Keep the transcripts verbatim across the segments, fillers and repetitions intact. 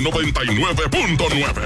noventa y nueve punto nueve.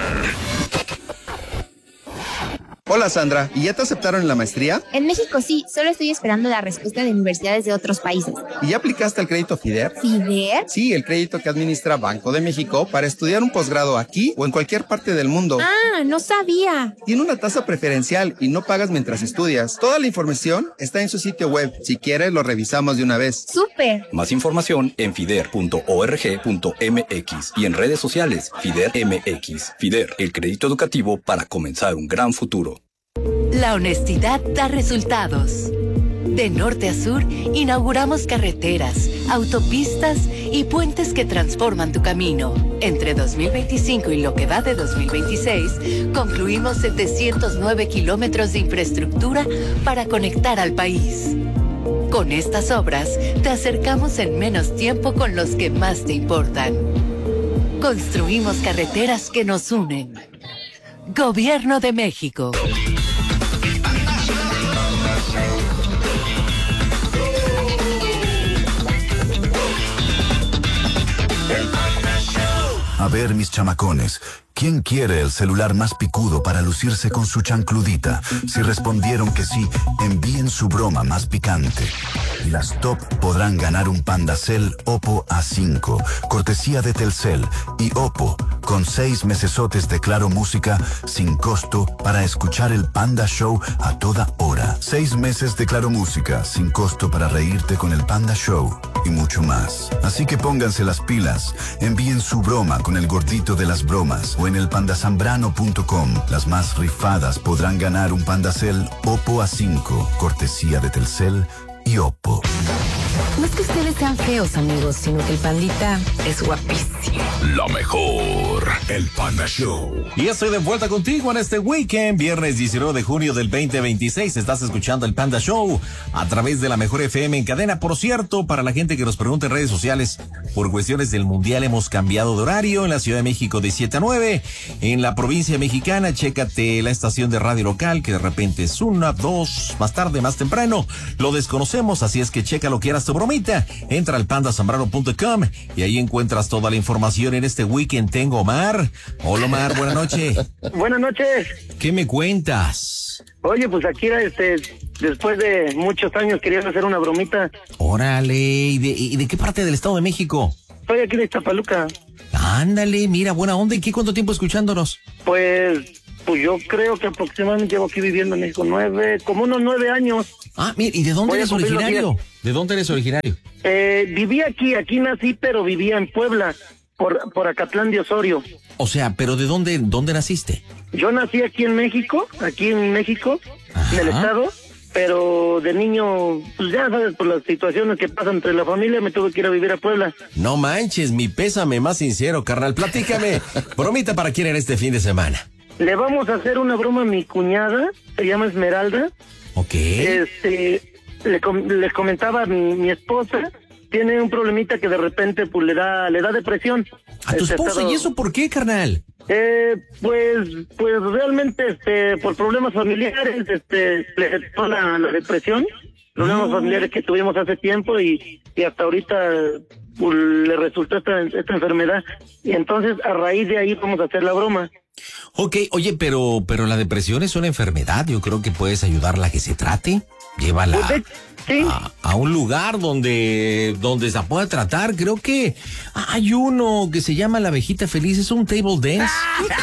Hola Sandra, ¿y ya te aceptaron en la maestría? En México sí, solo estoy esperando la respuesta de universidades de otros países. ¿Y ya aplicaste al crédito FIDER? ¿FIDER? Sí, el crédito que administra Banco de México para estudiar un posgrado aquí o en cualquier parte del mundo. Ah, no sabía. Tiene una tasa preferencial y no pagas mientras estudias. Toda la información está en su sitio web. Si quieres, lo revisamos de una vez. ¡Súper! Más información en fider punto org punto mx y en redes sociales FIDER M X. FIDER, el crédito educativo para comenzar un gran futuro. La honestidad da resultados. De norte a sur, inauguramos carreteras, autopistas y puentes que transforman tu camino. Entre dos mil veinticinco y lo que va de dos mil veintiséis, concluimos setecientos nueve kilómetros de infraestructura para conectar al país. Con estas obras, te acercamos en menos tiempo con los que más te importan. Construimos carreteras que nos unen. Gobierno de México. A ver, mis chamacones, ¿quién quiere el celular más picudo para lucirse con su chancludita? Si respondieron que sí, envíen su broma más picante. Y las top podrán ganar un Pandacel Oppo A cinco, cortesía de Telcel y Oppo, con seis mesesotes de Claro Música sin costo para escuchar el Panda Show a toda hora. Seis meses de Claro Música sin costo para reírte con el Panda Show y mucho más. Así que pónganse las pilas, envíen su broma con el gordito de las bromas o en el pandasambrano punto com. Las más rifadas podrán ganar un Pandacel Oppo A cinco, cortesía de Telcel y Oppo. No es que ustedes sean feos, amigos, sino que el pandita es guapísimo. La mejor, el Panda Show. Y estoy de vuelta contigo en este weekend, viernes diecinueve de junio del veinte veintiséis. Estás escuchando el Panda Show a través de la mejor F M en cadena. Por cierto, para la gente que nos pregunta en redes sociales, por cuestiones del mundial hemos cambiado de horario. En la Ciudad de México de siete a nueve. En la provincia mexicana, chécate la estación de radio local, que de repente es una, dos, más tarde, más temprano. Lo desconocemos, así es que checa lo que quieras tu bromita. Entra al pandasambrano punto com y ahí encuentras toda la información. En este weekend tengo Omar. Hola Omar, buenas noches. Buenas noches. ¿Qué me cuentas? Oye, pues aquí este, después de muchos años querías hacer una bromita. Órale, ¿y de, y de qué parte del Estado de México? Estoy aquí de Iztapaluca. Ándale, mira, buena onda. ¿Y qué cuánto tiempo escuchándonos? Pues, pues yo creo que aproximadamente llevo aquí viviendo en México nueve, como unos nueve años. Ah, mira, ¿y de dónde eres originario? ¿De dónde eres originario? Eh, viví aquí, aquí nací, pero vivía en Puebla, por, por Acatlán de Osorio. O sea, ¿pero de dónde, dónde naciste? Yo nací aquí en México, aquí en México, Ajá. en el estado, pero de niño, pues ya sabes, por las situaciones que pasan entre la familia, me tuve que ir a vivir a Puebla. No manches, mi pésame más sincero, carnal. Platícame, bromita para quién era este fin de semana. Le vamos a hacer una broma a mi cuñada, se llama Esmeralda. Ok. Este, le, com les comentaba, mi, mi esposa tiene un problemita que de repente pues le da le da depresión. ¿A tu este, esposa? estado, ¿Y eso por qué, carnal? Eh, pues, pues realmente, este, por problemas familiares, este, le dio la, la depresión, problemas Oh. familiares que tuvimos hace tiempo y, y hasta ahorita pues, le resultó esta, esta enfermedad. Y entonces, a raíz de ahí vamos a hacer la broma. Ok, oye, pero, pero la depresión es una enfermedad. Yo creo que puedes ayudarla a que se trate. Llévala Pues, sí. a, a un lugar donde, donde se pueda tratar. Creo que hay uno que se llama La Abejita Feliz. Es un table dance.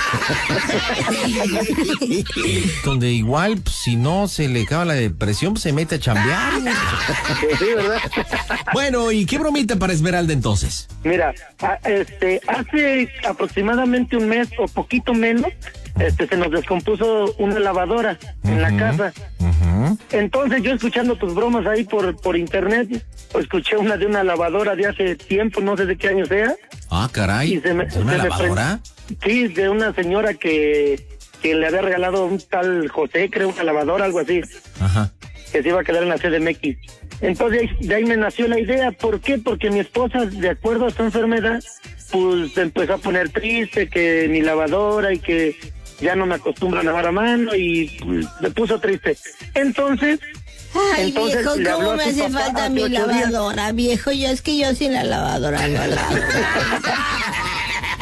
Donde igual, pues, si no se le acaba la depresión, pues, se mete a chambear. Sí, ¿verdad? Bueno, ¿y qué bromita para Esmeralda entonces? Mira, a- este, hace aproximadamente un mes o poquito menos, este, se nos descompuso una lavadora en la casa. Uh-huh. Entonces yo escuchando tus bromas ahí por, por internet, escuché una de una lavadora de hace tiempo, no sé de qué año sea. Ah, caray. Y se me- ¿De una se me lavadora? Sí, de una señora que, que le había regalado un tal José, creo, una lavadora, algo así, Ajá. que se iba a quedar en la C D M X. Entonces de ahí me nació la idea. ¿Por qué? Porque mi esposa, de acuerdo a su enfermedad, pues se empezó a poner triste, que mi lavadora y que ya no me acostumbro a lavar a mano y pues, me puso triste. Entonces, Ay, entonces viejo, le habló ¿cómo a me su hace papá falta hace mi ocho días. lavadora, viejo? Yo es que yo sin la lavadora no lavo.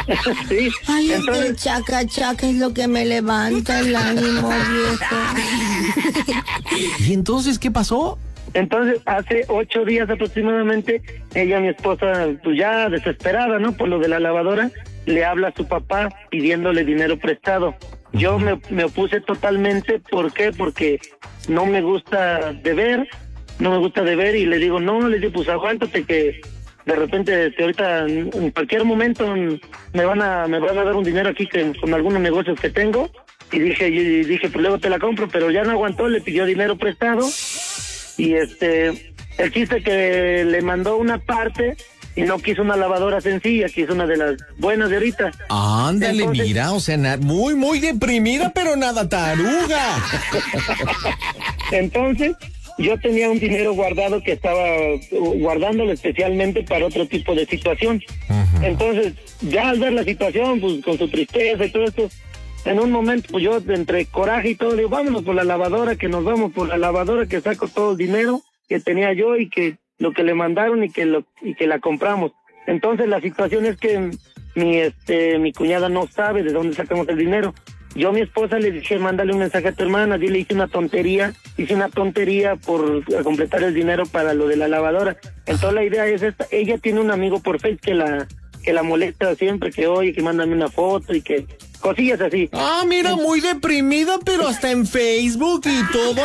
Sí. Ay, entonces, el chaca chaca es lo que me levanta el ánimo, viejo. ¿Y entonces qué pasó? Entonces, hace ocho días aproximadamente, ella, mi esposa, pues ya desesperada, ¿no? Por lo de la lavadora, le habla a su papá pidiéndole dinero prestado. Yo me, me opuse totalmente, ¿por qué? Porque no me gusta deber, no me gusta deber, y le digo, no, le digo, pues aguántate que de repente, que ahorita, en cualquier momento, me van a me van a dar un dinero aquí que, con algunos negocios que tengo, y dije, y dije, pues luego te la compro, pero ya no aguantó, le pidió dinero prestado, y este, el chiste que le mandó una parte, y no quiso una lavadora sencilla, quiso una de las buenas de ahorita. Ándale, Entonces, mira, o sea, na- muy, muy deprimida, pero nada taruga. Entonces, yo tenía un dinero guardado que estaba guardándolo especialmente para otro tipo de situación. Uh-huh. Entonces, ya al ver la situación, pues con su tristeza y todo esto, en un momento, pues yo entre coraje y todo, digo, vámonos por la lavadora, que nos vamos por la lavadora, que saco todo el dinero que tenía yo y que lo que le mandaron y que lo y que la compramos. Entonces, la situación es que mi este mi cuñada no sabe de dónde sacamos el dinero. Yo a mi esposa le dije, mándale un mensaje a tu hermana, dile, hice una tontería, hice una tontería por completar el dinero para lo de la lavadora. Entonces la idea es esta, ella tiene un amigo por Facebook que la que la molesta siempre, que oye, que mándame una foto y que cosillas así. Ah, mira, muy deprimida, pero hasta en Facebook y todo,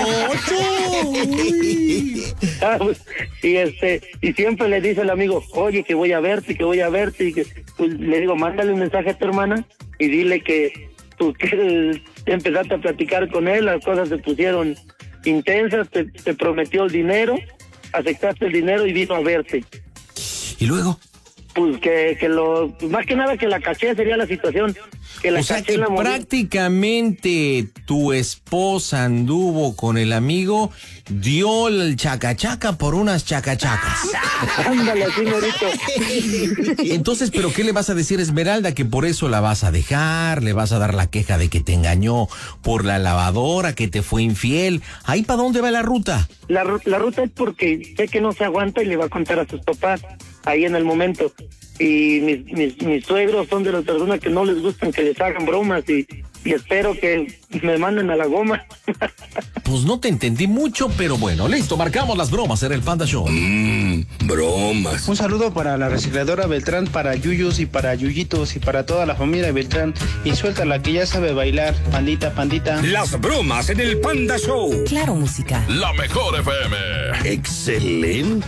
amigocho. Ah, pues, y este, y siempre le dice el amigo, oye, que voy a verte, que voy a verte, y que, pues, le digo, mándale un mensaje a tu hermana y dile que tú que empezaste a platicar con él, las cosas se pusieron intensas, te, te prometió el dinero, aceptaste el dinero y vino a verte. ¿Y luego? Pues que, que lo, más que nada que la caché sería la situación. Que la o sea caché que la prácticamente tu esposa anduvo con el amigo, dio el chacachaca por unas chacachacas. Ándale, así, morito. Entonces, ¿pero qué le vas a decir a Esmeralda? Que por eso la vas a dejar, le vas a dar la queja de que te engañó por la lavadora, que te fue infiel. ¿Ahí para dónde va la ruta? La, la ruta es porque sé que no se aguanta y le va a contar a sus papás ahí en el momento. Y mis, mis, mis suegros son de las personas que no les gustan que les hagan bromas y, y espero que me manden a la goma. Pues no te entendí mucho, pero bueno, listo, marcamos las bromas en el Panda Show. Mmm, bromas. Un saludo para la recicladora Beltrán, para Yuyos y para Yuyitos y para toda la familia Beltrán. Y suéltala que ya sabe bailar, pandita, pandita. Las bromas en el Panda Show. Claro, música. La mejor F M. Excelente.